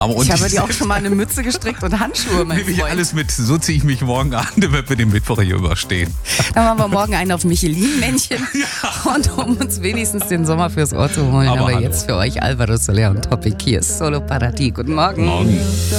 Aber Ich habe dir auch schon mal eine Mütze gestrickt und Handschuhe, mein nehme ich Freund. alles mit. So ziehe ich mich morgen an, damit wir den Mittwoch hier überstehen. Dann machen wir morgen einen auf Michelin-Männchen. Und um uns wenigstens den Sommer fürs Ohr zu holen, Aber haben wir hallo. jetzt für euch Alvaro Soler und Topic. Hier ist Solo Parati. Guten Morgen. Morgen.